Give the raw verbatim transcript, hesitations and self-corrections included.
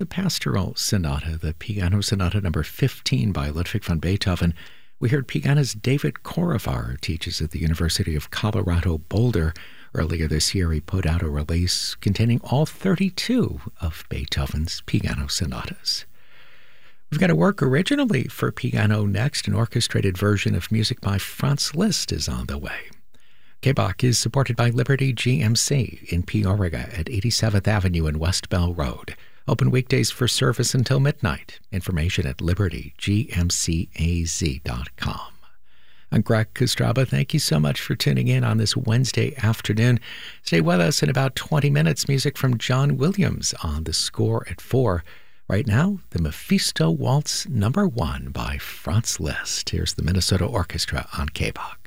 the Pastoral Sonata, the Piano Sonata number fifteen by Ludwig van Beethoven. We heard pianist David Korovar, who teaches at the University of Colorado Boulder. Earlier this year, he put out a release containing all thirty-two of Beethoven's piano sonatas. We've got a work originally for piano next. An orchestrated version of music by Franz Liszt is on the way. K B O C is supported by Liberty G M C in Peoria at eighty-seventh Avenue and West Bell Road. Open weekdays for service until midnight. Information at liberty g m c a z dot com. I'm Greg Kostraba. Thank you so much for tuning in on this Wednesday afternoon. Stay with us in about twenty minutes. Music from John Williams on the score at four. Right now, the Mephisto Waltz number one by Franz Liszt. Here's the Minnesota Orchestra on K B O C.